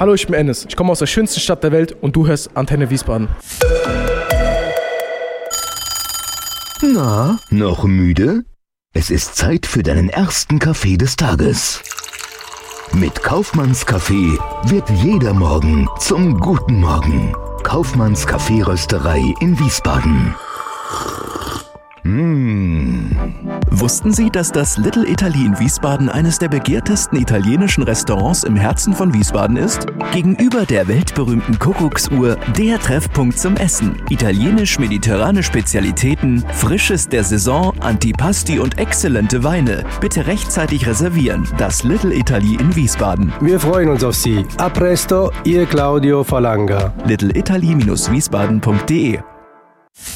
Hallo, ich bin Enes. Ich komme aus der schönsten Stadt der Welt und du hörst Antenne Wiesbaden. Na, noch müde? Es ist Zeit für deinen ersten Kaffee des Tages. Mit Kaufmanns Kaffee wird jeder Morgen zum guten Morgen. Kaufmanns Kaffeerösterei in Wiesbaden. Wussten Sie, dass das Little Italy in Wiesbaden eines der begehrtesten italienischen Restaurants im Herzen von Wiesbaden ist? Gegenüber der weltberühmten Kuckucksuhr der Treffpunkt zum Essen. Italienisch-mediterrane Spezialitäten, Frisches der Saison, Antipasti und exzellente Weine. Bitte rechtzeitig reservieren. Das Little Italy in Wiesbaden. Wir freuen uns auf Sie. A presto, Ihr Claudio Falanga. littleitaly-wiesbaden.de